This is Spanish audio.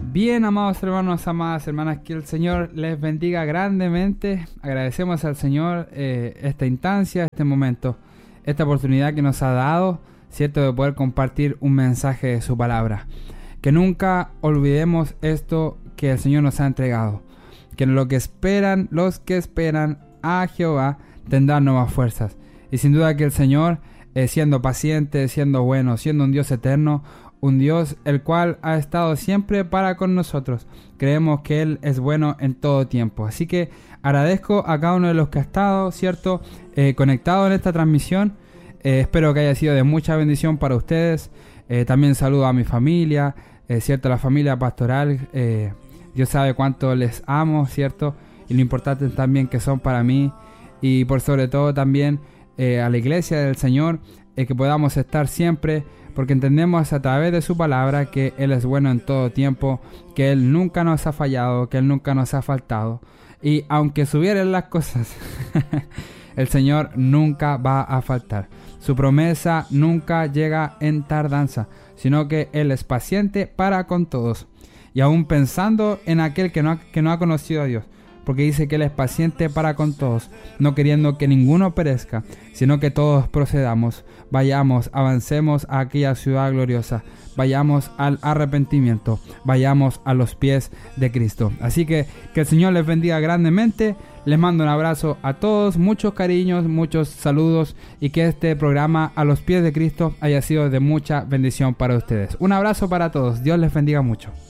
Bien, amados hermanos, amadas hermanas, que el Señor les bendiga grandemente. Agradecemos al Señor esta instancia, este momento, esta oportunidad que nos ha dado, ¿cierto?, de poder compartir un mensaje de su palabra. Que nunca olvidemos esto que el Señor nos ha entregado. Que los que esperan a Jehová tendrán nuevas fuerzas. Y sin duda que el Señor, siendo paciente, siendo bueno, siendo un Dios eterno, un Dios el cual ha estado siempre para con nosotros. Creemos que Él es bueno en todo tiempo. Así que agradezco a cada uno de los que ha estado, ¿cierto?, conectado en esta transmisión. Espero que haya sido de mucha bendición para ustedes. También saludo a mi familia, ¿cierto?, la familia pastoral. Dios sabe cuánto les amo, ¿cierto?, y lo importante también que son para mí. Y por sobre todo también a la iglesia del Señor, que podamos estar siempre, porque entendemos a través de su palabra que Él es bueno en todo tiempo, que Él nunca nos ha fallado, que Él nunca nos ha faltado. Y aunque subieran las cosas, el Señor nunca va a faltar. Su promesa nunca llega en tardanza, sino que Él es paciente para con todos. Y aún pensando en aquel que no ha conocido a Dios, porque dice que Él es paciente para con todos, no queriendo que ninguno perezca, sino que todos procedamos, vayamos, avancemos a aquella ciudad gloriosa, vayamos al arrepentimiento, vayamos a los pies de Cristo. Así que el Señor les bendiga grandemente, les mando un abrazo a todos, muchos cariños, muchos saludos, y que este programa A los pies de Cristo haya sido de mucha bendición para ustedes. Un abrazo para todos, Dios les bendiga mucho.